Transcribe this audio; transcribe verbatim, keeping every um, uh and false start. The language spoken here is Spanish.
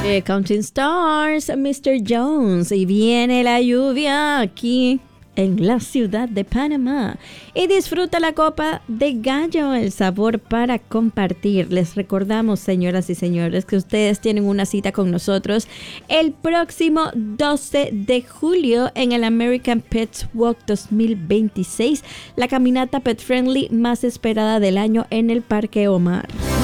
Eh, Counting Stars, mister Jones, y viene la lluvia aquí en la ciudad de Panamá. Y disfruta la copa de gallo, el sabor para compartir. Les recordamos, señoras y señores, que ustedes tienen una cita con nosotros el próximo doce de julio en el American Pets Walk dos mil veintiséis, la caminata pet friendly más esperada del año en el Parque Omar.